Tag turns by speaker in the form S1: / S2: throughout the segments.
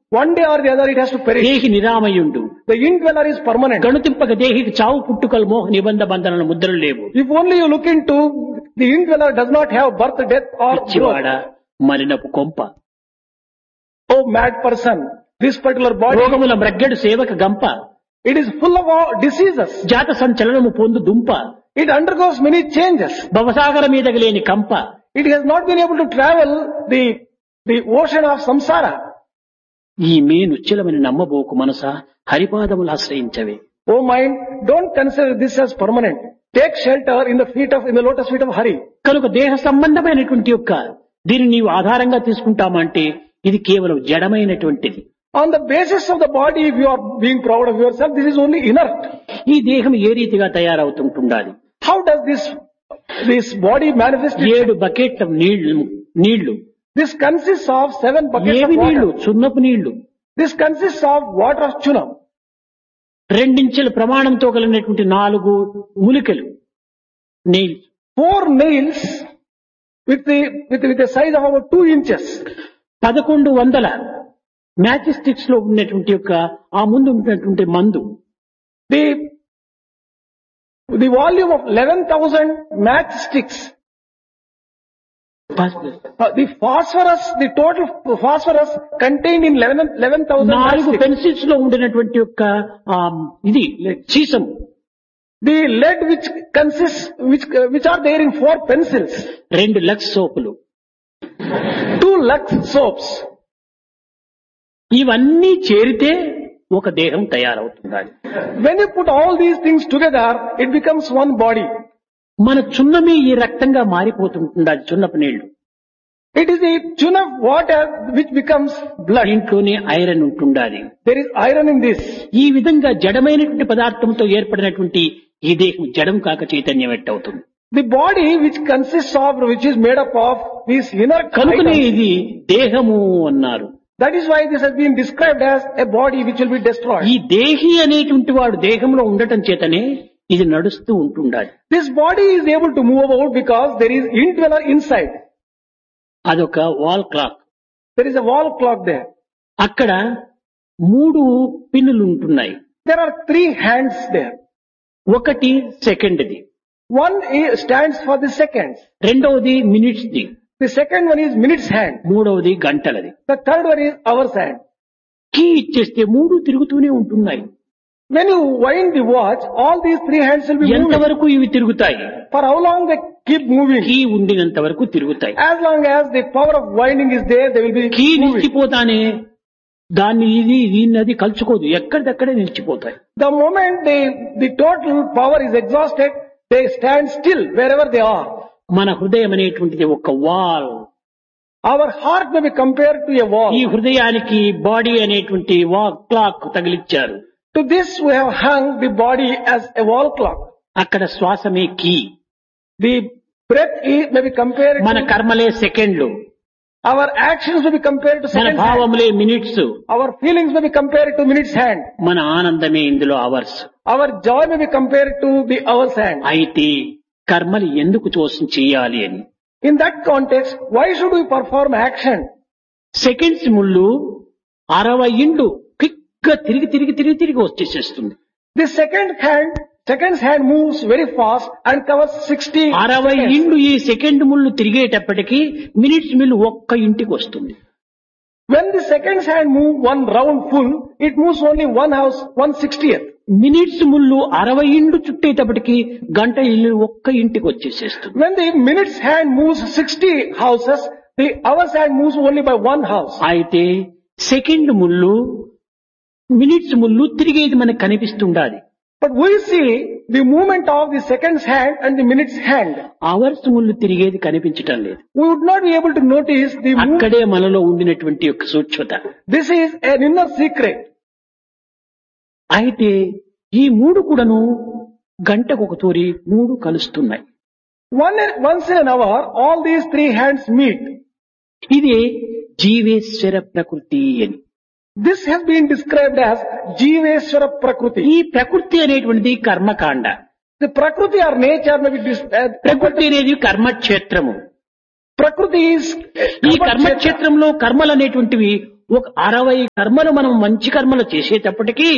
S1: One day or the other it has to perish.
S2: దేహి నిరామయుండు.
S1: The indweller is permanent.
S2: గణుతింపక దేహికి చావు పుట్టుకలు మోహ నిబంధ బంధనల ముద్రలు లేవు.
S1: If only you look into, the indweller does not have birth, death or
S2: పిచ్చివాడ
S1: growth.
S2: మరినపు కొంప.
S1: Oh mad person, this particular body,
S2: రోగముల మ్రగ్గెడు సేవక గంప.
S1: it is full of all diseases.
S2: జాత సంచలనము పొందు దుంప.
S1: It undergoes many changes.
S2: భవసాగర మీదకి లేని కంప.
S1: It has not been able to travel the ocean of samsara.
S2: ఈ మేనుచ్చలమని నమ్మబోకు మనసా, హరిపాదములు ఆశ్రయించవే.
S1: Oh mind, don't consider this as permanent. Take shelter in the lotus feet of Hari.
S2: కనుక దేహ సంబంధమైనటువంటి యొక్క దీన్ని నీవు ఆధారంగా తీసుకుంటామంటే ఇది కేవలం జడమైనటువంటిది.
S1: On the basis of the body, if you are being proud of yourself, this is only inert.
S2: ఈ దేహం ఏ రీతిగా తయారవుతుంటుండాలి?
S1: How does this body manifest itself?
S2: 7 బకెట్ల నీళ్లు.
S1: This consists of 7 buckets
S2: ఏవి
S1: of
S2: నీళ్లు?
S1: water.
S2: సున్నపు నీళ్లు.
S1: This consists of water of chunam.
S2: 2 ఇంచుల ప్రమాణంతో కలిగినటువంటి 4 మూలికలు నీళ్లు.
S1: 4 nails with the size of about 2 inches.
S2: 1100 match sticks లో ఉన్నటువంటి యొక్క ఆ ముందు ఉన్నటువంటి మందు.
S1: The volume of 11,000 matchsticks. The total phosphorus contained in 11,000
S2: 4
S1: matchsticks.
S2: Pencils లో ఉండినటువంటి యొక్క ఇది sesame.
S1: The lead which are there in 4 pencils.
S2: 2 Lux సోపులు.
S1: 2 Lux soaps.
S2: ఇవన్నీ చేరితే ఒక దేహం తయారవుతుంది.
S1: When you put all these things together, it becomes one body.
S2: మన చున్నమి ఈ రక్తంగా మారిపోతుంటుంది. చున్నపు నీళ్లు.
S1: It is the chun of water which becomes blood.
S2: ఇంట్లోనే iron ఉంటుండాలి.
S1: There is iron in this.
S2: ఈ విధంగా జడమైనటువంటి పదార్థంతో ఏర్పడినటువంటి ఈ దేహం జడం కాక చైతన్యం ఎట్టవుతుంది.
S1: The body which is made up of these inner
S2: కనుకనే
S1: items.
S2: ఇది దేహము అన్నారు.
S1: That is why this has been described as a body which will be destroyed.
S2: ఈ దేహి అనేటువంటి వాడు దేహంలో ఉండటం చేతనే ఇది నడుస్తూ ఉంటుండాలి.
S1: This body is able to move about because there is indweller inside.
S2: అదొక wall clock.
S1: There is a wall clock there.
S2: అక్కడ 3 పిన్నులు ఉంటున్నాయి.
S1: There are 3 hands there.
S2: ఒకటి సెకండ్ది.
S1: One stands for the seconds.
S2: రెండవది మినిట్స్ది.
S1: The second one is minutes hand.
S2: మూడవది గంటలది.
S1: The third one is hours hand.
S2: Key ఇచ్చేస్తే 3 తిరుగుతూనే ఉంటున్నాయి.
S1: When you wind the watch, all these 3 hands will be moving.
S2: ఎంతవరకు ఇవి తిరుగుతాయి?
S1: For how long they keep moving?
S2: Key ఉండినంత వరకు తిరుగుతాయి.
S1: As long as the power of winding is there, they will be
S2: key
S1: moving.
S2: నిలిచిపోతానే దాన్ని దీన్ని కలుచుకోదు. ఎక్కడిదక్కడే నిలిచిపోతాయి.
S1: The moment the total power is exhausted, they stand still wherever they are.
S2: మన హృదయం అనేటువంటిది ఒక wall.
S1: Our heart may be compared to a wall.
S2: ఈ హృదయానికి body అనేటువంటి wall clock తగిలిచ్చారు.
S1: To this we have hung the body as a wall clock.
S2: అక్కడ శ్వాసమే key.
S1: The breath may be compared
S2: మన
S1: to
S2: కర్మలే సెకండ్లు.
S1: our actions may be compared to
S2: మన
S1: seconds hand.
S2: భావములే minutes.
S1: Our feelings may be compared to minutes hand.
S2: మన ఆనందమే ఇందులో hours.
S1: Our joy may be compared to the hours hand.
S2: అయితే కర్మలు ఎందుకు చేయాలి అని.
S1: In that context, why should we perform action?
S2: Seconds ముళ్ళు 60 ఇండ్లు క్విక్గా తిరిగి వచ్చేసేస్తుంది.
S1: The seconds hand moves very fast and covers 60
S2: 60
S1: seconds.
S2: ఇండ్లు ఈ సెకండ్ ముళ్ళు తిరిగేటప్పటికి మినిట్స్ మిల్లు ఒక్క ఇంటికి వస్తుంది.
S1: When the seconds hand move one round full, it moves only one house, 1/60th.
S2: Minutes ముళ్ళు 60 ఇండ్లు చుట్టేటప్పటికి గంట ఇల్లు ఒక్క ఇంటికి వచ్చేసేస్తుంది.
S1: When the minutes hand moves 60 houses, the hours hand moves only by one house.
S2: అయితే సెకండ్ ముళ్ళు మినిట్స్ ముళ్ళు తిరిగేది మనకు కనిపిస్తుండాలి.
S1: But we see the movement of the seconds hand and the minutes hand.
S2: Hours ముళ్ళు తిరిగేది కనిపించటం లేదు.
S1: We would not be able to notice the movement.
S2: అక్కడే మనలో ఉండినటువంటి యొక్క సూక్ష్మత.
S1: This is an inner secret.
S2: అయితే ఈ 3 కూడాను గంటకు ఒక తూరి 3 కలుస్తున్నాయి.
S1: Once in an hour, all these 3 hands meet.
S2: ఇది జీవేశ్వర ప్రకృతి అని.
S1: This has been described as Jiveshwara Prakriti.
S2: ఈ ప్రకృతి అనేటువంటిది కర్మకాండ.
S1: The Prakriti or nature may be
S2: ప్రకృతి అనేది కర్మక్షేత్రము.
S1: Prakriti is
S2: ఈ కర్మక్షేత్రంలో కర్మలు అనేటువంటివి ఒక 60 కర్మలు మనం మంచి కర్మలు చేసేటప్పటికీ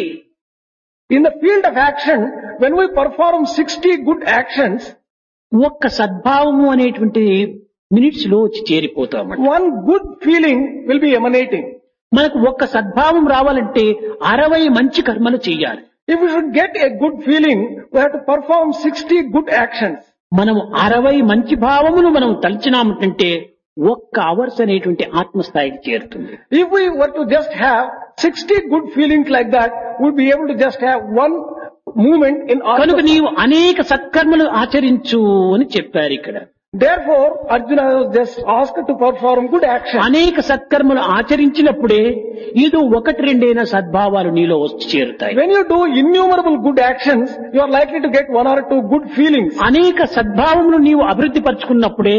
S1: In the field of action, when we perform 60 good actions,
S2: ఒక్క సద్భావము అనేటువంటి మినిట్స్ లో వచ్చి చేరిపోతాం.
S1: one good feeling will be emanating.
S2: మనకు ఒక్క సద్భావం రావాలంటే 60 మంచి కర్మలు చేయాలి.
S1: If we should get a good feeling, we have to perform 60 good actions.
S2: మనం 60 మంచి భావములు మనం తలచినామంటే ఒక్క అవర్స్ అనేటువంటి ఆత్మస్థాయికి చేరుతుంది.
S1: If we were to just have 60 good feelings like that, we'd be able to just have one movement in
S2: కనుక
S1: our.
S2: నీవు అనేక సత్కర్మలు ఆచరించు అని చెప్పారు ఇక్కడ.
S1: Therefore, Arjuna was just asked to perform good actions.
S2: అనేక సత్కర్మలు ఆచరించినప్పుడే ఏదో ఒకటి రెండైన సద్భావాలు నీలో వచ్చి చేరుతాయి.
S1: When you do innumerable good actions, you are likely to get one or two good feelings.
S2: అనేక సద్భావములు నీవు అభివృద్ధి పరుచుకున్నప్పుడే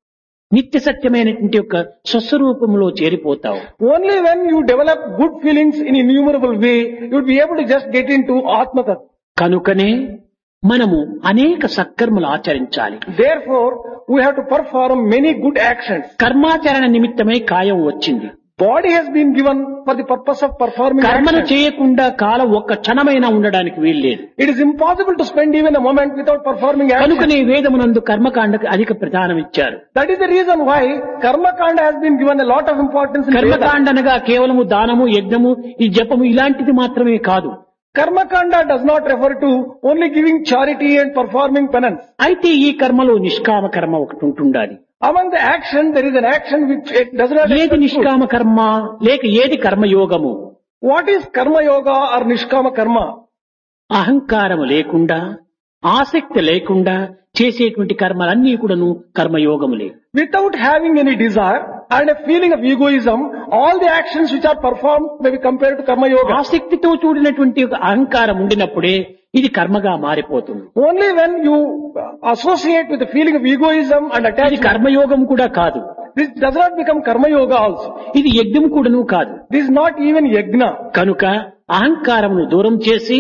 S2: నిత్య సత్యమైనటువంటి యొక్క స్వస్వరూపంలో చేరిపోతావు.
S1: Only when you develop good feelings in innumerable way, you will be able to just get into Atma Tattva.
S2: కనుకనే మనము అనేక సత్కర్మలు ఆచరించాలి.
S1: Therefore, we have to perform many good actions.
S2: కర్మాచరణ నిమిత్తమై కాయం వచ్చింది.
S1: Body has been given for the purpose of performing
S2: కర్మలు
S1: actions.
S2: చేయకుండా కాలం ఒక్క క్షణమైనా ఉండడానికి వీల్లేదు.
S1: It is impossible to spend even a moment without performing actions.
S2: కనుకనే వేదమునందు కర్మకాండకు అధిక ప్రధానం ఇచ్చారు.
S1: That is the reason why Karma Kanda has been given a lot of importance in Veda.
S2: కర్మకాండ అనగా కేవలము దానము, యజ్ఞము, ఈ జపము ఇలాంటిది మాత్రమే కాదు.
S1: Karma Kanda does not refer to only giving charity and performing penance.
S2: అయితే ఈ కర్మలో నిష్కామ కర్మ ఒకటి ఉంటుండాలి.
S1: Among the action, there is an action which it does not
S2: ఏది
S1: expect food.
S2: నిష్కామ కర్మ లేక ఏది కర్మయోగము?
S1: What is Karma Yoga or Nishkama Karma?
S2: అహంకారము లేకుండా, ఆసక్తి లేకుండా చేసేటువంటి కర్మలన్నీ కూడాను కర్మయోగములే.
S1: Without having any desire and a feeling of egoism, all the actions which are performed may be compared to Karma Yoga.
S2: ఆసక్తితో చూడినటువంటి ఒక అహంకారం ఉండినప్పుడే ఇది కర్మగా మారిపోతుంది.
S1: Only when you associate with the feeling of egoism and
S2: ఇది
S1: attachment,
S2: కర్మయోగం కూడా కాదు.
S1: this does not become Karma Yoga also.
S2: ఇది యజ్ఞం కూడాను కాదు.
S1: This is not even Yajna.
S2: కనుక అహంకారమును దూరం చేసి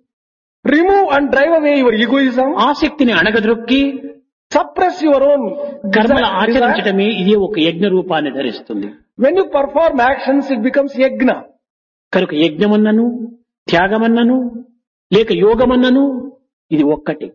S1: Remove and drive away your egoism,
S2: ఆసక్తిని అణగద్రొక్కి
S1: suppress your own
S2: కర్మలు
S1: desire.
S2: ఆచరించడమే ఇది ఒక యజ్ఞ రూపాన్ని ధరిస్తుంది.
S1: When you perform actions, it becomes Yajna.
S2: కనుక యజ్ఞమన్నను, త్యాగమన్నను, లేక యోగమన్నను ఇది ఒక్కటి.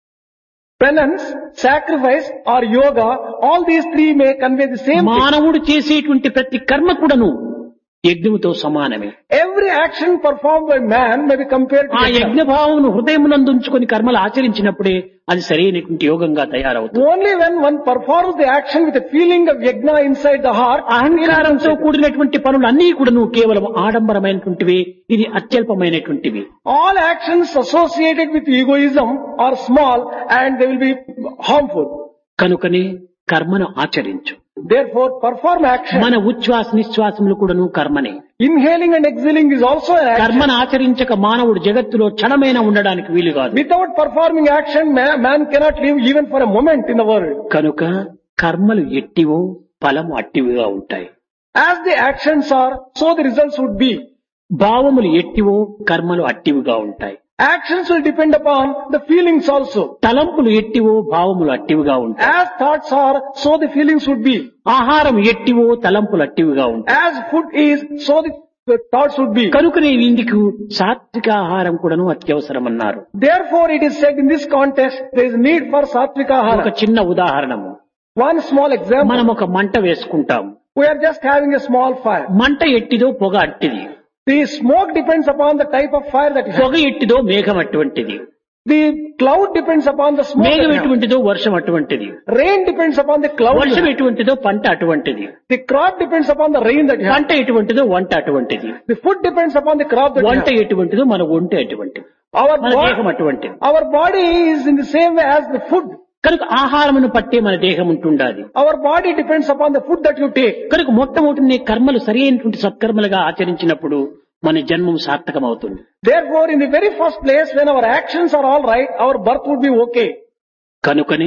S1: Penance, sacrifice or yoga, all these three may convey the same thing.
S2: మానవుడు చేసేటువంటి ప్రతి కర్మ కూడాను యజ్ఞముతో సమానమే.
S1: Every action performed by man may be compared to
S2: ఆ
S1: Yajna.
S2: యజ్ఞ భావమును హృదయమునందుంచుకొని కర్మలు ఆచరించినప్పుడే అది సరైనటువంటి యోగంగా తయారవుతుంది.
S1: Only when one performs the action with a feeling of Yajna inside the heart,
S2: అహంకారంతో కూడినటువంటి పనులు అన్నీ కూడాను కేవలం ఆడంబరమైనటువంటివి, ఇది అత్యల్పమైనటువంటివి.
S1: all actions associated with egoism are small and they will be harmful.
S2: కనుకనే కర్మను ఆచరించు.
S1: Therefore, perform action.
S2: మన ఉచ్ఛ్వాస నిశ్వాసములు కూడాను కర్మనే.
S1: Inhaling and exhaling is also an action.
S2: కర్మను ఆచరించక మానవుడు జగత్తులో క్షణమైనా ఉండడానికి వీలు కాదు.
S1: Without performing action, man cannot live even for a moment in the world.
S2: కనుక కర్మలు ఎట్టివో ఫలము అట్టివిగా ఉంటాయి.
S1: As the actions are, so the results would be.
S2: భావములు ఎట్టివో కర్మలు అట్టివిగా ఉంటాయి.
S1: Actions will depend upon the feelings also.
S2: తలంపులు ఎట్టివో భావములు అట్టివిగా ఉంటాయి.
S1: As thoughts are, so the feelings would be.
S2: ఆహారం ఎట్టివో తలంపులు అట్టివిగా ఉంటాయి.
S1: As food is, so the thoughts would be.
S2: కనుకనే ఇందుకు సాత్విక ఆహారం కూడాను అత్యవసరం అన్నారు.
S1: Therefore, it is said in this context, there is need for satvika
S2: ఒక
S1: ahara.
S2: చిన్న ఉదాహరణము.
S1: One small example.
S2: మనం ఒక మంట వేసుకుంటాం.
S1: We are just having a small fire.
S2: మంట ఎట్టిదో పొగ అట్టిది.
S1: The smoke depends upon the type of fire that you have.
S2: పొగ ఎట్టిదో మేఘం అటువంటిది.
S1: The cloud depends upon the smoke.
S2: మేఘం
S1: that you have.
S2: ఎటువంటిదో వర్షం అటువంటిది.
S1: Rain depends upon the cloud.
S2: వర్షం ఎటువంటిదో పంట అటువంటిది.
S1: The crop depends upon the rain that you have.
S2: పంట ఎటువంటిదో వంట అటువంటిది.
S1: The food depends upon the crop that you
S2: వంట
S1: have.
S2: ఎటువంటిదో మన ఒంటి అటువంటిది.
S1: Our
S2: మన దేహం
S1: body,
S2: అటువంటిది.
S1: our body is in the same way as the food.
S2: కనుక ఆహారమును పట్టే మన దేహం ఉంటుండాలి.
S1: Our body depends upon the food that you take.
S2: కనుక మొట్టమొదటి నీ కర్మలు సరైనటువంటి సత్కర్మలుగా ఆచరించినప్పుడు మన జన్మం సార్థకమవుతుంది.
S1: Therefore, in the very first place, when our actions are all right, our birth would be okay.
S2: కనుకనే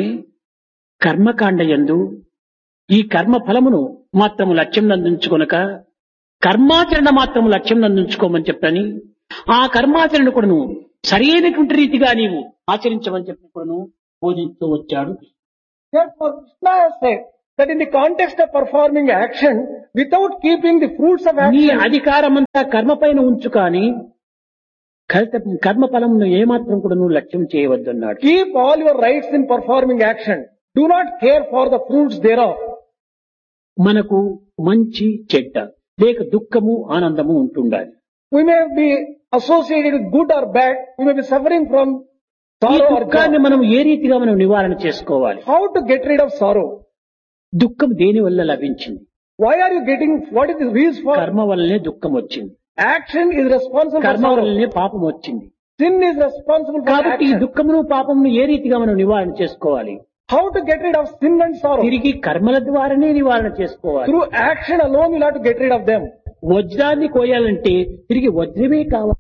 S2: కర్మకాండ యందు ఈ కర్మ ఫలమును మాత్రము లక్ష్యం నందుంచుకొనక కర్మాచరణ మాత్రము లక్ష్యం నందుంచుకోమని చెప్పని ఆ కర్మాచరణ కూడాను సరైనటువంటి రీతిగా నీవు ఆచరించమని చెప్పి కూడాను బోధిస్తూ వచ్చాడు.
S1: Therefore, Krishna has said that in the context of performing action, without keeping the fruits of
S2: నీ
S1: action,
S2: అధికారమంతా కర్మ పైన ఉంచు కానీ కర్మ ఫలమును ఏమాత్రం కూడా నువ్వు లక్ష్యం చేయవద్దన్నాడు.
S1: keep all your rights in performing action. Do not care for the fruits thereof.
S2: మనకు మంచి చెడ్డ లేక దుఃఖము ఆనందము ఉంటుండాలి.
S1: We may be associated with good or bad. We may be suffering from
S2: ఈ
S1: sorrow or
S2: దుఃఖాన్ని
S1: joy.
S2: మనం ఏ రీతిగా మనం నివారణ చేసుకోవాలి?
S1: How to get rid of sorrow?
S2: దుఃఖం దేని వల్ల లభించింది?
S1: Why are you getting, what is the reason for?
S2: కర్మ వల్లనే దుఃఖం వచ్చింది.
S1: Action is responsible for
S2: కర్మ
S1: sorrow.
S2: వల్లనే పాపం వచ్చింది.
S1: Sin is responsible for
S2: కాబట్టి ఈ
S1: action.
S2: దుఃఖమును పాపమును ఏ రీతిగా మనం నివారణ చేసుకోవాలి?
S1: How to get rid of sin and sorrow?
S2: తిరిగి కర్మల ద్వారానే నివారణ చేసుకోవాలి.
S1: Through action alone you'll have to get rid of them.
S2: వజ్రాన్ని కోయాలంటే తిరిగి వజ్రమే కావాలి.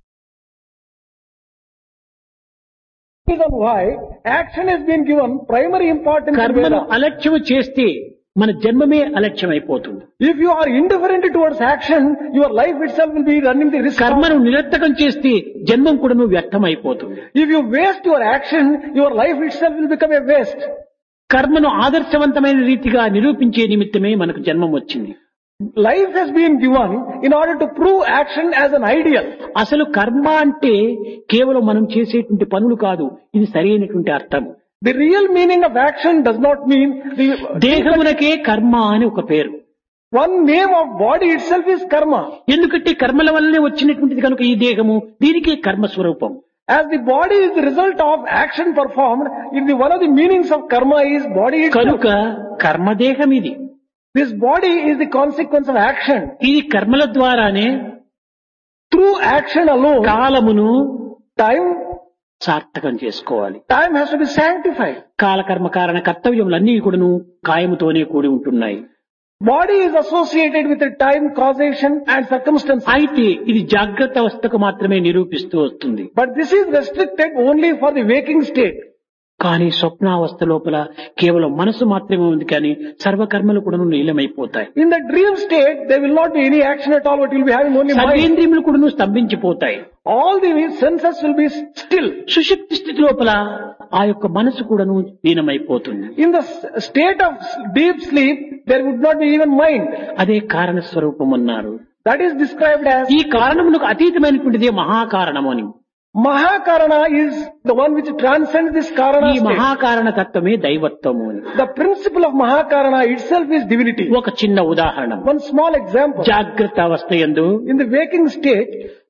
S1: Reason why action has been given primary importance in
S2: కర్మను
S1: Veda.
S2: అలక్ష్యం చేస్తే మన జన్మమే అలక్ష్యం అయిపోతుంది.
S1: If you are indifferent towards action, your life itself will be running the risk.
S2: కర్మను నిరర్థకం చేస్తే జన్మం కూడా వ్యర్థం అయిపోతుంది.
S1: If you waste your action, your life itself will become a waste.
S2: కర్మను ఆదర్శవంతమైన రీతిగా నిరూపించే నిమిత్తమే మనకు జన్మం వచ్చింది.
S1: Life has been given in order to prove action as an ideal.
S2: అసలు కర్మ అంటే కేవలం మనం చేసేటువంటి పనులు కాదు, ఇది సరైనటువంటి అర్థం.
S1: The real meaning of action does not mean the
S2: దేహమునకే కర్మ అని ఒక పేరు.
S1: one name of body itself is karma.
S2: ఎందుకంటే కర్మల వల్లనే వచ్చినటువంటిది కనుక ఈ దేహము దీనికి కర్మ స్వరూపం.
S1: As the body is the result of action performed, one of the meanings of karma is body itself.
S2: కనుక కర్మదేహం ఇది.
S1: This body is the consequence of action.
S2: ఇది కర్మల ద్వారానే
S1: Through action alone,
S2: కాలమును
S1: time
S2: సార్థకం చేసుకోవాలి.
S1: has to be sanctified.
S2: కాలకర్మ కారణ కర్తవ్యములన్నీ కూడాను కాయముతోనే కూడి ఉంటున్నాయి.
S1: Body is associated with the time, causation and circumstances.
S2: అయితే ఇది జాగ్రత్త అవస్థకు మాత్రమే నిరూపిస్తూ వస్తుంది.
S1: But this is restricted only for the waking state.
S2: కానీ స్వప్నావస్థ లోపల కేవలం మనసు మాత్రమే ఉంది కానీ సర్వకర్మలు కూడా నీలమైపోతాయి.
S1: In the dream state, there will not be any action at all, but you will be having only mind.
S2: సర్వేంద్రియములు కూడా స్తంభించిపోతాయి.
S1: All the senses will be still.
S2: సుషుప్తి స్థితి లోపల ఆ యొక్క మనసు కూడాను లీనమైపోతుంది.
S1: In the state of deep sleep, there would not be even mind.
S2: అదే కారణ స్వరూపం అన్నారు.
S1: That is described as
S2: ఈ కారణమునకు అతీతమైనటువంటిదే మహాకారణము అని.
S1: Mahakarana is the one which transcends this karana
S2: ఈ
S1: state.
S2: మహాకారణ తత్వమే దైవత్వము అని.
S1: The principle of Mahakarana itself is divinity.
S2: ఒక చిన్న ఉదాహరణ.
S1: One small example.
S2: జాగ్రత్త అవస్థ యందు
S1: In the waking state,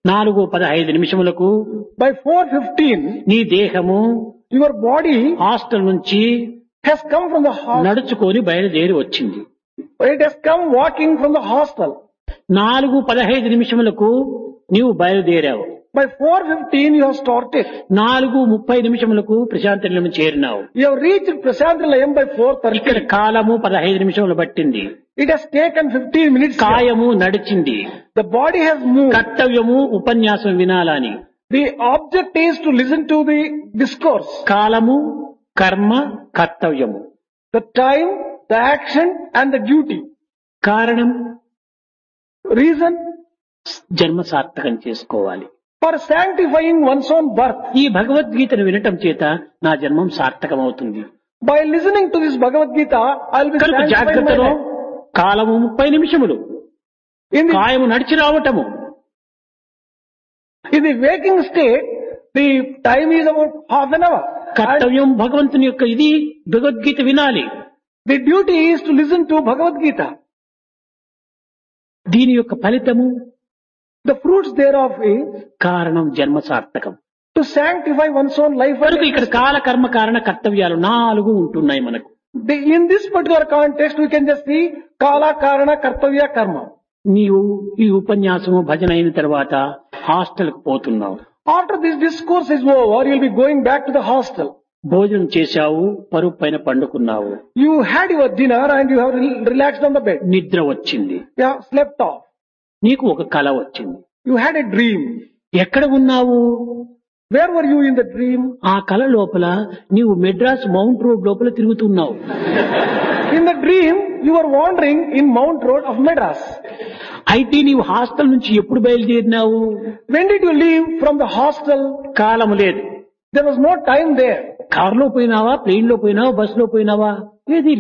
S2: 4:15
S1: by 4:15,
S2: నీ దేహము
S1: your body
S2: హాస్టల్ నుంచి
S1: has come from the hospital.
S2: నడుచుకొని బయలుదేరి వచ్చింది.
S1: It has come walking from the hostel.
S2: 4:15 నీవు బయలుదేరావు.
S1: By 4:15, you have started.
S2: 4:30 Prashanti నిలయం చేరినావు.
S1: You have reached Prasantalayam by
S2: ఇక్కడ
S1: 4:30.
S2: కాలము 15 నిమిషములు పట్టింది.
S1: It has taken 15 minutes.
S2: కాయము నడిచింది.
S1: The body has moved.
S2: కర్తవ్యము ఉపన్యాసం వినాలని.
S1: The object is to listen to the discourse.
S2: కాలము కర్మ కర్తవ్యము.
S1: The time, the action and the duty.
S2: కారణం
S1: Reason
S2: జన్మ సార్థకం చేసుకోవాలి.
S1: for sanctifying one's own birth.
S2: ఈ భగవద్గీతను వినటం చేత నా జన్మం సార్థకం అవుతుంది.
S1: By listening to this Bhagavad Gita, I'll be
S2: కనుక
S1: sanctifying my
S2: జాగ్రత్తలో
S1: life.
S2: కాలము 30 నిమిషములు,
S1: In the,
S2: కాయము నడిచి రావటము.
S1: in the waking state, the time is about half an hour. And
S2: కర్తవ్యం భగవంతుని యొక్క ఇది భగవద్గీత వినాలి.
S1: the duty is to listen to Bhagavad Gita.
S2: దీని యొక్క ఫలితము
S1: The fruits thereof is
S2: కారణం జన్మ సార్థకం.
S1: to sanctify one's own life.
S2: కనుక ఇక్కడ కాల కర్మ కారణ కర్తవ్యాలు 4 ఉంటున్నాయి మనకు.
S1: In this particular context, we can just see Kala, Karana, Kartavya, Karma.
S2: నీవు ఈ ఉపన్యాసము భజన అయిన తర్వాత హాస్టల్ కు పోతున్నావు.
S1: After this discourse is over, you'll be going back to the hostel.
S2: భోజనం చేశావు, పరుపు పైన పండుకున్నావు.
S1: You had your dinner and you have relaxed on the bed.
S2: నిద్ర వచ్చింది.
S1: You have slept off.
S2: నీకు ఒక కల వచ్చింది.
S1: You had a dream.
S2: ఎక్కడ ఉన్నావు?
S1: Where were you in the dream?
S2: ఆ కల లోపల నీవు మెడ్రాస్ మౌంట్ రోడ్ లోపల తిరుగుతున్నావు.
S1: In the dream, you were wandering in Mount Road of Madras.
S2: అయితే నీవు హాస్టల్ నుంచి ఎప్పుడు బయలుదేరినావు?
S1: When did you leave from the hostel?
S2: కాలం లేదు.
S1: There was no time there.
S2: కారులో పోయినావా, ప్లేన్ లో పోయినావా, బస్ లో పోయినావా? ఏదీ లేదు.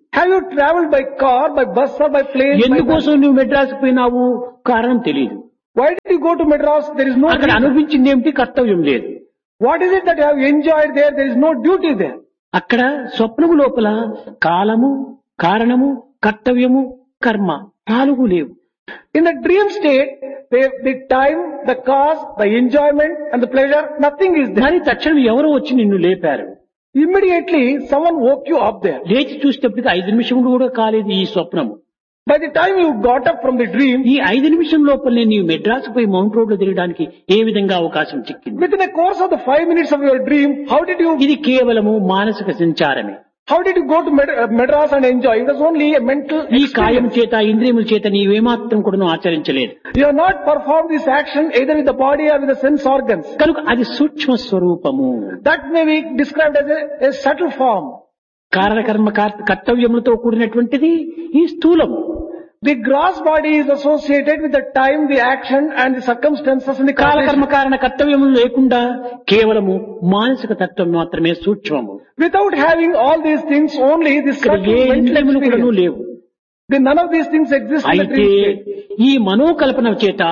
S1: Have you traveled by car, by bus or by plane? by
S2: ఎందుకోసం నువ్వు మెడ్రాస్ పోయినావు కారణం తెలియదు.
S1: Why did you go to Madras? There is no
S2: అక్కడ
S1: reason.
S2: అనిపించింది ఏమిటి? కర్తవ్యం లేదు.
S1: What is it that you have enjoyed there? There is no duty there.
S2: అక్కడ స్వప్నము లోపల కాలము, కారణము, కర్తవ్యము, కర్మ నాలుగు లేవు.
S1: In the dream state, the time, the cause, the enjoyment and the pleasure, nothing is there.
S2: మరి తక్షణం ఎవరో వచ్చి నిన్ను లేపారు.
S1: Immediately, someone woke you up there.
S2: లేచి చూసేటప్పటికి 5 నిమిషములు కూడా కాలేదు ఈ స్వప్నము.
S1: By the time you got up from the dream,
S2: ఈ 5 నిమిషం లోపలనే నీవు మెడ్రాస్ పోయి మౌంట్ రోడ్ లో తిరగడానికి ఏ విధంగా అవకాశం చిక్కింది?
S1: within a course of the 5 minutes of your dream,
S2: ఇది కేవలము మానసిక సంచారమే.
S1: how did you go to Madras and enjoy? It was only a mental
S2: ఈ కాయం
S1: experience.
S2: చేత ఇంద్రియముల చేత నీవేమాత్రం కూడా ఆచరించలేదు.
S1: You have not performed this action either with the body or with the sense organs.
S2: కనుక అది సూక్ష్మ స్వరూపము.
S1: That may be described as a subtle form.
S2: కారణకర్మ కర్తవ్యములతో కూడినటువంటిది ఈ స్థూలము.
S1: The gross body is associated with the time, the action and the circumstances and the
S2: కాలకర్మ
S1: causation.
S2: కారణ కర్తవ్యములు లేకుండా కేవలము మానసిక తత్వం మాత్రమే సూక్ష్మము.
S1: Without having all these things, only this
S2: ఇక్కడ ఏ
S1: subtle mental
S2: ఇంద్రియములు కూడా
S1: experience.
S2: లేవు.
S1: None of these things exist in the
S2: అయితే
S1: dream state.
S2: ఈ మనోకల్పన చేత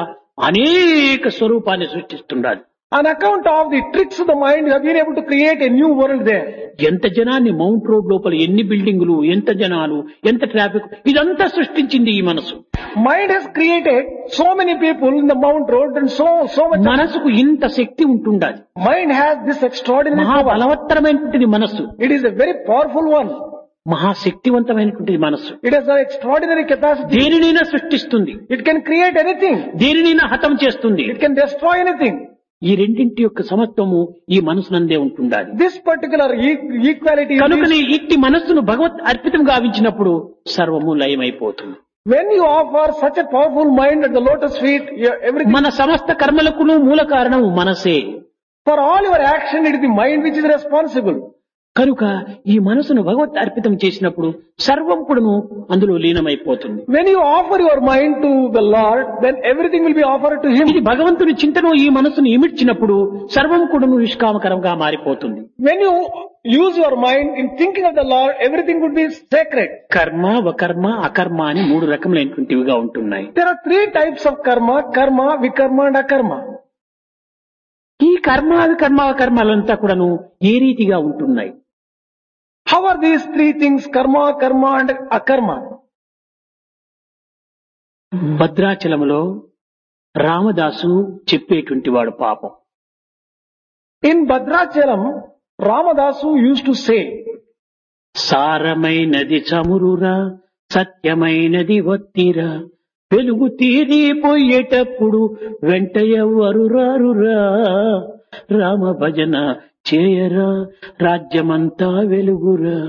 S2: అనేక స్వరూపాన్ని సృష్టిస్తున్నాడు.
S1: On account of the tricks of the mind, you have been able to create a new world there.
S2: ఎంత జనాన్ని మౌంట్ రోడ్ లోపల ఎన్ని బిల్డింగులు, ఎంత జనాలు, ఎంత ట్రాఫిక్, ఇదంతా సృష్టించింది ఈ మనసు.
S1: Mind has created so many people in the Mount Road and so much.
S2: మనసుకు ఇంత శక్తి ఉంటుండాలి.
S1: Mind has this extraordinary
S2: మహా
S1: power.
S2: బలవత్తరమైనటువంటిది మనస్సు,
S1: It is a very powerful one.
S2: మహాశక్తివంతమైనటువంటిది మనస్సు.
S1: It has an extraordinary capacity.
S2: దేనినైనా సృష్టిస్తుంది,
S1: It can create anything.
S2: దేనినైనా హతం చేస్తుంది.
S1: It can destroy anything.
S2: ఈ రెండింటి యొక్క సమత్వము ఈ మనసునందే ఉంటుండాలి.
S1: This particular equality is
S2: కనుకనే ఇట్టి మనస్సును భగవత్ అర్పితం గావించినప్పుడు సర్వము లయమైపోతుంది.
S1: when you offer such a powerful mind at the lotus feet, everything.
S2: మన సమస్త కర్మలకును మూల కారణం మనసే.
S1: For all your action, it is the mind which is responsible.
S2: కనుక ఈ మనసును భగవత్ అర్పితం చేసినప్పుడు సర్వం కూడాను అందులో లీనమైపోతుంది.
S1: When you offer your mind to the Lord, then everything will be offered to Him.
S2: ఇది భగవంతుని చింతను ఈ మనసును ఇమిడ్చినప్పుడు సర్వం కూడాను నిష్కామకరంగా మారిపోతుంది.
S1: When you use your mind in thinking of the Lord, everything would be sacred.
S2: కర్మ, వకర్మ, అకర్మ అని 3 రకములైనటువంటివిగా ఉంటున్నాయి.
S1: There are 3 types of karma: karma, vikarma and akarma.
S2: ఈ కర్మ, వికర్మ, అకర్మలంతా కూడాను ఏ రీతిగా ఉంటున్నాయి?
S1: How are these 3 things, karma, karma and akarma?
S2: భద్రాచలములో Ramadasu చెప్పేటువంటి వాడు పాపం.
S1: In Bhadrachalam, Ramadasu used to say,
S2: సారమైనది చమురురా, సత్యమైనది వత్తిరా, వెలుగు తీరిపోయేటప్పుడు వెంట ఎవ్వరు రారురా, రామ భజన చేయరా, రాజ్యమంతా వెలుగురా.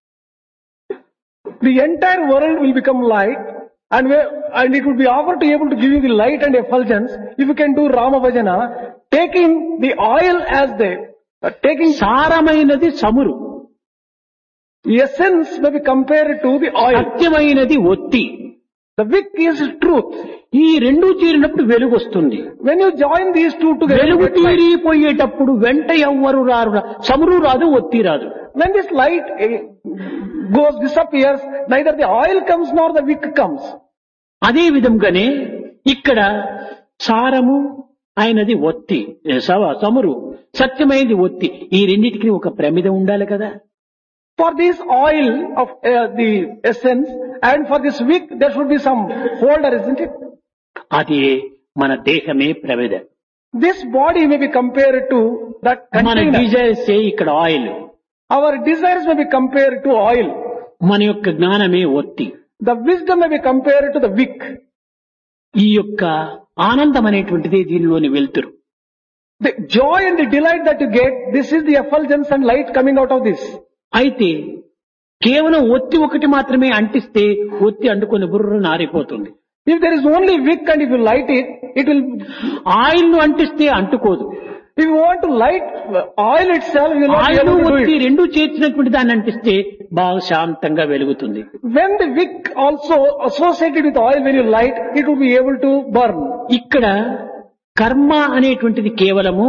S1: the entire world will become light and it would be offered to able to give you the light and effulgence if you can do Rama Bhajana, taking the oil as taking
S2: సారమైనది చమురు,
S1: essence may be compared to the oil.
S2: సత్యమైనది ఒత్తి.
S1: The wick is truth.
S2: ఈ రెండు చేరినప్పుడు వెలుగు వస్తుంది.
S1: When you join these two together,
S2: వెలుగు
S1: you get light.
S2: తీరిపోయేటప్పుడు వెంట ఎవ్వరు రారురా, చమురు రాదు, ఒత్తి రాదు.
S1: When this light disappears, neither the oil comes nor the wick comes.
S2: అదే విధంగానే ఇక్కడ సారము అయినది ఒత్తి, చమురు, సత్యమైనది ఒత్తి, ఈ రెండింటికి ఒక ప్రమిద ఉండాలి కదా.
S1: For this oil of the essence and for this wick, there should be some holder, isn't it?
S2: అది మన దేహమే ప్రమిద.
S1: This body may be compared to that
S2: మన
S1: container.
S2: డిజైర్స్ ఇక్కడ oil,
S1: Our desires may be compared to oil.
S2: మన యొక్క జ్ఞానమే ఒత్తి.
S1: The wisdom may be compared to the wick.
S2: ఈ యొక్క ఆనందం అనేటువంటిది దీనిలోని వెలుతురు.
S1: The joy and the delight that you get, this is the effulgence and light coming out of this.
S2: అయితే కేవలం ఒత్తి ఒకటి మాత్రమే అంటిస్తే ఒత్తి అంటుకొని బుర్ర నారిపోతుంది.
S1: If there is only wick and if you light it, it will.
S2: Oil ను అంటిస్తే అంటుకోదు.
S1: If you want to light oil itself, you will not be
S2: oil
S1: able to do
S2: ఒత్తి
S1: it.
S2: రెండు చేర్చినటువంటి దాన్ని అంటిస్తే బాగా శాంతంగా వెలుగుతుంది.
S1: When the wick also associated with oil, when you light, it will be able to burn.
S2: ఇక్కడ కర్మ అనేటువంటిది కేవలము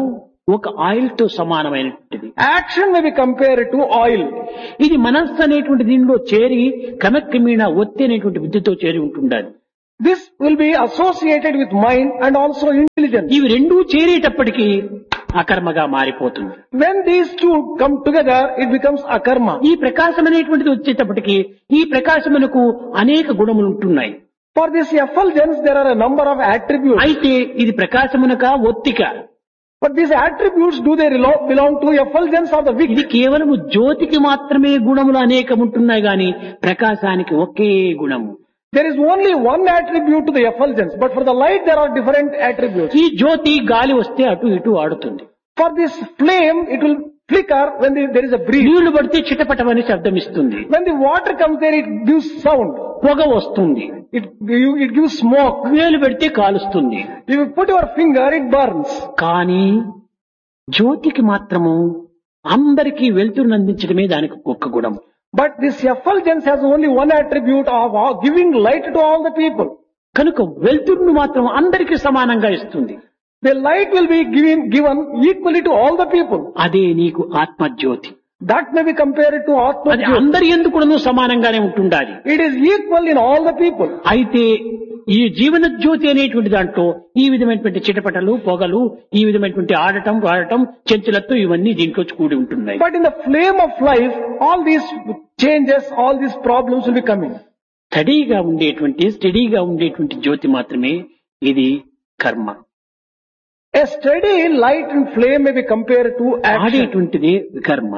S2: ఒక ఆయిల్ తో సమానమైనటువంటిది.
S1: Action may be compared to oil.
S2: ఇది మనస్సు అనేటువంటి దీనిలో చేరి క్రమక్రమేణా ఒత్తి అనేటువంటి బుద్ధితో చేరి ఉంటుండాలి.
S1: This will be associated with mind and also intelligence.
S2: ఇవి రెండూ చేరేటప్పటికీ అకర్మగా మారిపోతుంది.
S1: When these two come together, it becomes akarma.
S2: ఈ ప్రకాశం అనేటువంటిది వచ్చేటప్పటికి ఈ ప్రకాశమునకు అనేక గుణములు ఉంటున్నాయి.
S1: For this effulgence, there are a number of attributes.
S2: అయితే ఇది ప్రకాశమునక ఒత్తిక.
S1: But these attributes, do they belong to effulgence or the wick?
S2: ఇది కేవలము జ్యోతికి మాత్రమే గుణములు అనేకం ఉంటున్నాయి గాని ప్రకాశానికి ఒకే గుణము.
S1: There is only one attribute to the effulgence, but for the light there are different attributes.
S2: ఈ జ్యోతి గాలి వస్తే అటు ఇటు ఆడుతుంది.
S1: For this flame, it will flicker when there is a breeze.
S2: నీళ్లు పడితే చిటపటమని శబ్దం ఇస్తుంది.
S1: When the water comes there, it gives sound.
S2: పొగ వస్తుంది.
S1: It gives smoke.
S2: వేలు పెడితే కాలుస్తుంది.
S1: If you put your finger, it burns.
S2: కానీ జ్యోతికి మాత్రము అందరికీ వెలుతురును అందించడమే దానికి ఒక్క గుణం.
S1: But this effulgence has only one attribute of giving light to all the people.
S2: కనుక వెలుతురును మాత్రం అందరికీ సమానంగా ఇస్తుంది.
S1: The light will be given equally to all the people.
S2: అదే నీకు ఆత్మజ్యోతి.
S1: That may be compared to Atma
S2: అది
S1: Jyoti.
S2: అందరి ఎందుకు సమానంగానే ఉంటుండాలి.
S1: It is equal in all the people.
S2: అయితే ఈ జీవన జ్యోతి అనేటువంటి దాంట్లో ఈ విధమైనటువంటి చిటపటలు పొగలు ఈ విధమైనటువంటి ఆడటం చెంచులతో ఇవన్నీ దీంట్లో కూడి ఉంటున్నాయి.
S1: But in the flame of life, all these changes, all these problems will be coming.
S2: స్టడీగా ఉండేటువంటి జ్యోతి మాత్రమే ఇది కర్మ.
S1: A steady light and flame may be compared to action.
S2: ఆడేటువంటిది కర్మ.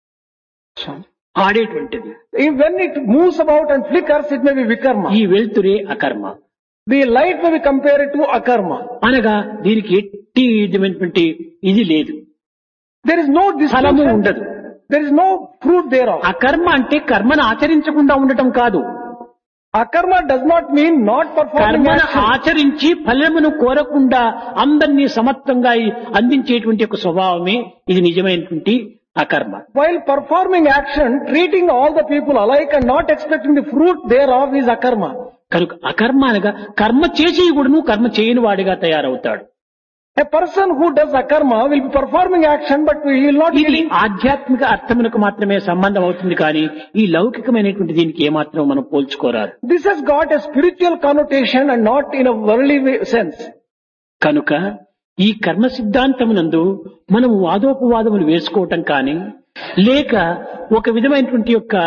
S2: ఆడేటువంటిది.
S1: When it moves about and flickers, it may be vikarma.
S2: ఈ వెలుతురే అకర్మ.
S1: The light may be compared to akarma.
S2: అనగా దీనికి ఎట్టి విధమైనటువంటి ఇది లేదు.
S1: There is no
S2: ఫలము
S1: distinction.
S2: ఉండదు.
S1: There is no fruit thereof.
S2: అకర్మ అంటే కర్మను ఆచరించకుండా ఉండటం కాదు.
S1: Akarma does not mean not performing
S2: కర్మను
S1: action.
S2: ఆచరించి ఫలమును కోరకుండా అందరినీ సమత్వంగా అందించేటువంటి ఒక స్వభావమే ఇది నిజమైనటువంటి అకర్మ.
S1: While performing action, treating all the people alike and not expecting the fruit thereof is akarma.
S2: కనుక అకర్మ అనగా కర్మ చేసి కూడాను కర్మ చేయని వాడిగా తయారవుతాడు.
S1: A person who does akarma will be performing action, but he will not
S2: ఇది
S1: get
S2: ఆధ్యాత్మిక అర్థమునకు మాత్రమే సంబంధం అవుతుంది కానీ ఈ లౌకికమైనటువంటి దీనికి ఏమాత్రం మనం పోల్చుకోరాదు.
S1: This has got a spiritual connotation and not in a worldly sense.
S2: కనుక ఈ కర్మ సిద్ధాంతమునందు మనం వాదోపవాదములు వేసుకోవటం కానీ లేక ఒక విధమైనటువంటి యొక్క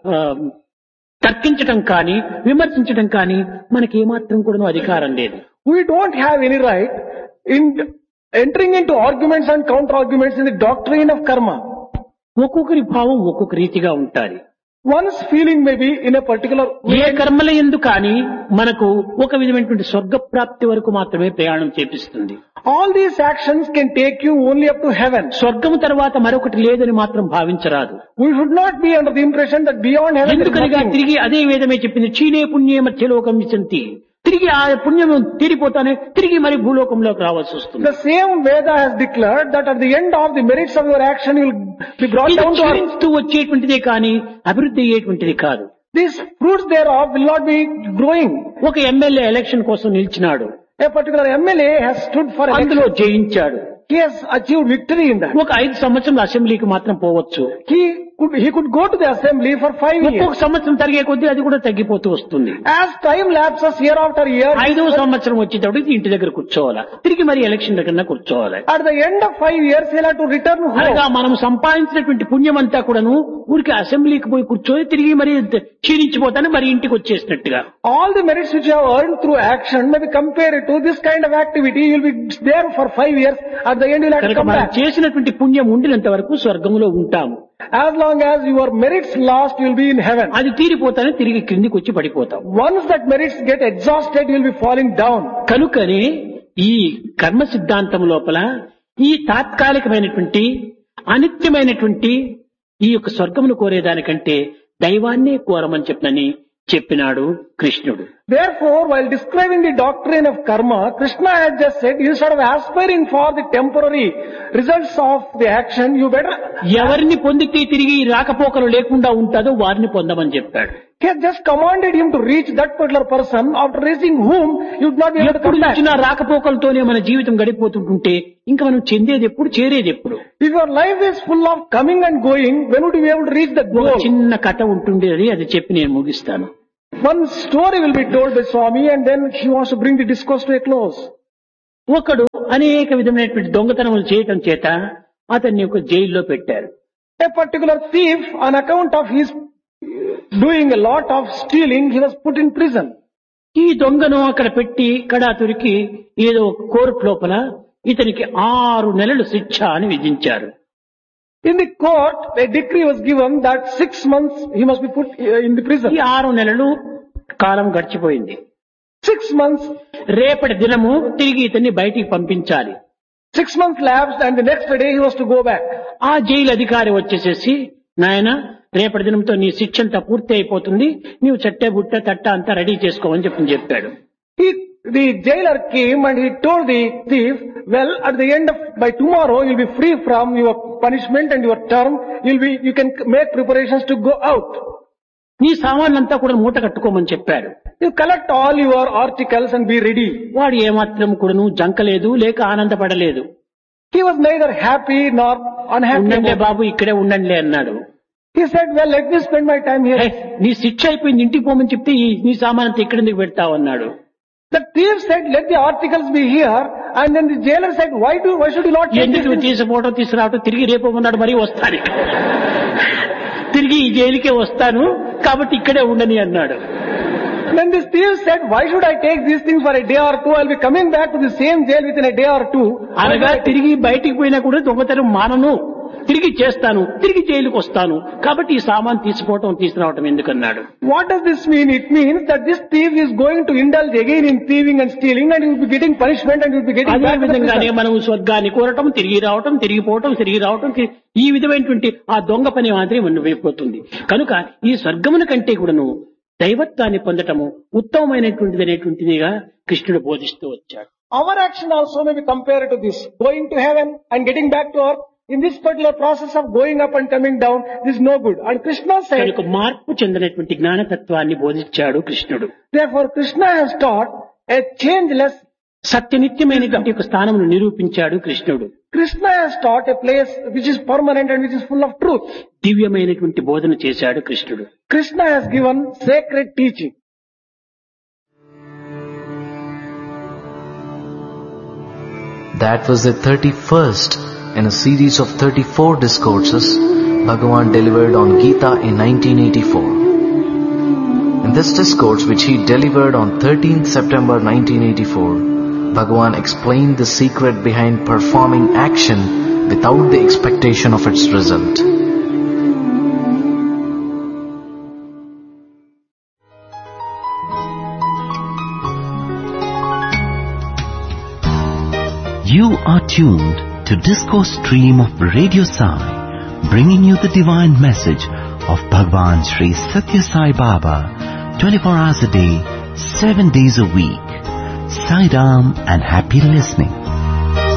S2: తర్కించటం కానీ విమర్శించటం కానీ మనకి ఏమాత్రం కూడా అధికారం లేదు.
S1: We don't have any right in entering into arguments and counter arguments in the doctrine of karma.
S2: ఒక్కొక్కరి భావం ఒక్కొక్క రీతిగా ఉంటాయి.
S1: One's feeling may be in a particular
S2: A
S1: way.
S2: కర్మల ఎందు కానీ మనకు ఒక విధమైనటువంటి స్వర్గప్రాప్తి వరకు మాత్రమే ప్రయాణం చేపిస్తుంది.
S1: All these actions can take you only up to heaven.
S2: స్వర్గము తర్వాత మరొకటి లేదని మాత్రం భావించరాదు.
S1: We should not be under the impression that beyond heaven there is
S2: ఎందుకనగా
S1: nothing.
S2: తిరిగి అదే వేదమే చెప్పింది క్షీణే పుణ్యే మధ్యలోకం విశంతి. తిరిగి ఆ పుణ్యము తీరిపోతానే తిరిగి మరి భూలోకంలోకి రావాల్సి వస్తుంది.
S1: The same Veda has declared that at the end of the merits of your action you will be brought
S2: ఇది
S1: down to earth.
S2: క్షీణిస్తూ వచ్చేటువంటిదే కానీ అభివృద్ధి అయ్యేటువంటిది కాదు.
S1: These fruits thereof will not be growing.
S2: ఒక ఎమ్మెల్యే ఎలక్షన్ కోసం నిలిచినాడు.
S1: A particular MLA has stood for
S2: అందులో
S1: election.
S2: జయించాడు.
S1: He has achieved victory in that.
S2: ఒక 5 సంవత్సరాల అసెంబ్లీకి మాత్రం పోవచ్చు.
S1: He could go to the assembly for 5
S2: ఒక్కొక్క
S1: years.
S2: సంవత్సరం తరిగే కొద్దీ అది కూడా తగ్గిపోతూ వస్తుంది.
S1: As time lapses year after year,
S2: 5వ సంవత్సరం వచ్చేటప్పుడు ఇంటి దగ్గర కూర్చోవాలా, తిరిగి మరి ఎలక్షన్ దగ్గర కూర్చోవాలి.
S1: at the end of 5 years he'll have to return
S2: అనగా
S1: home.
S2: మనం సంపాదించినటువంటి పుణ్యం అంతా కూడాను ఊరికి అసెంబ్లీకి పోయి కూర్చొని తిరిగి మరి క్షీణించిపోతానే మరి ఇంటికి వచ్చేసినట్టుగా.
S1: All the merits which you have earned through action may be compared to this kind of activity. You'll be there for 5 years. At the end you'll have to
S2: కనుక
S1: come
S2: మనం
S1: back.
S2: చేసినటువంటి పుణ్యం ఉండినంత వరకు స్వర్గంలో ఉంటాము.
S1: As long as your merits last, you'll be in heaven.
S2: అది తీరిపోతానే తిరిగి క్రిందికి వచ్చి పడిపోతాం.
S1: Once that merits get exhausted, you'll be falling down.
S2: కనుకనే ఈ కర్మ సిద్ధాంతం లోపల ఈ తాత్కాలికమైనటువంటి అనిత్యమైనటువంటి ఈ యొక్క స్వర్గమును కోరేదానికంటే దైవాన్నే కోరమని చెప్పినాడు కృష్ణుడు.
S1: Therefore, while describing the doctrine of karma, Krishna had just said, instead of aspiring for the temporary results of the action, you better.
S2: ఎవరిని పొందితే తిరిగి రాకపోకలు లేకుండా ఉంటాదో వారిని పొందమని చెప్పాడు.
S1: He had just commanded him to reach that particular person, after reaching whom you would not be able to
S2: ఎప్పుడు
S1: come back.
S2: చూసినా రాకపోకలతోనే మన జీవితం గడిపోతుంటుంటే ఇంకా మనం చెందేది ఎప్పుడు, చేరేది ఎప్పుడు?
S1: If your life is full of coming and going, when would you be able to reach the
S2: ఒక
S1: goal?
S2: చిన్న కథ ఉంటుండేది, అది చెప్పి నేను ముగిస్తాను.
S1: One story will be told by Swami, and then he wants to bring the discourse to a close.
S2: ఒకడు అనేక విధమైనటువంటి దొంగతనములు చేయటం చేత అతన్ని ఒక జైల్లో పెట్టారు.
S1: A particular thief, on account of his doing a lot of stealing, he was put in prison.
S2: ఈ దొంగను అక్కడ పెట్టి కడాతురికి ఏదో ఒక కోర్టు లోపల ఇతనికి 6 నెలలు శిక్ష అని విధించారు.
S1: In the court, a decree was given that 6 months he must be put in the prison.
S2: ఈ 6 నెలలు కాలం గడిచిపోయింది.
S1: 6 months,
S2: రేపటి దినము తిరిగి ఇతన్ని బయటికి పంపించాలి.
S1: 6 months lapsed, and the next day he was to go back.
S2: ఆ జైలు అధికారి వచ్చేసేసి, నాయన రేపటి దినంతో నీ శిక్ష అంతా పూర్తి అయిపోతుంది, నీవు చట్టే బుట్ట తట్ట అంతా రెడీ చేసుకోమని చెప్పాడు.
S1: The jailer came and he told the thief, well, at the end of, by tomorrow you'll be free from your punishment and your term, you can make preparations to go out.
S2: నీ సామాన్లంతా కూడా మూట కట్టుకోమని చెప్పాడు.
S1: You collect all your articles and be ready.
S2: వాడు ఏమాత్రం కూడాను జంకలేదు, లేక ఆనందపడలేదు.
S1: He was neither happy nor unhappy.
S2: ఉండండి బాబు, ఇక్కడే ఉండండి అన్నాడు.
S1: He said, well, let me spend my time here.
S2: నీ శిక్ష అయిపోయింది, ఇంటికి పోమని చెప్తే నీ సామానంతా ఇక్కడ ఎందుకు పెడతావు అన్నాడు.
S1: The thief said, let the articles be here, and then the jailer said, why should you not take
S2: ఎందుకు
S1: this?
S2: తీసుకుపోవటం తీసుకురావటం, తిరిగి రేపు ఉన్నాడు, మరీ వస్తాను, తిరిగి ఈ జైలుకే వస్తాను, కాబట్టి ఇక్కడే ఉండని అన్నాడు.
S1: Then this thief said, why should I take these things for a day or two? I'll be coming back to the same jail within a day or two.
S2: అనగా తిరిగి బయటికి పోయినా కూడా దొంగతనం మానను, తిరిగి చేస్తాను, తిరిగి జైలుకు వస్తాను, కాబట్టి ఈ సామాన్ తీసుకోవటం తీసుకురావటం ఎందుకన్నాడు.
S1: What does this mean? It means that this thief is going to indulge again in thieving and stealing, and he will be getting punishment, and he will be getting
S2: అదే
S1: back to the
S2: విధంగానే
S1: prison.
S2: మనం స్వర్గాన్ని కోరటం, తిరిగి రావటం, తిరిగిపోవటం, తిరిగి రావటం, ఈ విధమైనటువంటి ఆ దొంగ పని మాత్రమే మనం అయిపోతుంది. కనుక ఈ స్వర్గమున కంటే కూడాను దైవత్వాన్ని పొందటము ఉత్తమమైనటువంటిది అనేటువంటిదిగా కృష్ణుడు బోధిస్తూ వచ్చాడు.
S1: Our action also may be compared to this. Going to heaven and getting back to earth. In this particular process of going up and coming down, this is no good. And Krishna said,
S2: కనుక మార్పు చెందినటువంటి జ్ఞానతత్వాన్ని బోధించాడు కృష్ణుడు.
S1: therefore Krishna has taught a changeless.
S2: సత్యనిత్యమైనటువంటి ఒక స్థానమును నిరూపించాడు కృష్ణుడు.
S1: Krishna has taught a place which is permanent and which is full of truth.
S2: దివ్యమైనటువంటి బోధన చేశాడు కృష్ణుడు.
S1: Krishna has given sacred teaching.
S3: That was the 31st in a series of 34 discourses Bhagavan delivered on Gita in 1984. In this discourse, which he delivered on 13th September 1984, Bhagavan explained the secret behind performing action without the expectation of its result.
S4: You are tuned to Discourse Stream of Radio Sai, bringing you the divine message of Bhagwan Sri Satya Sai Baba, 24 hours a day, 7 days a week. Sai Ram and happy listening.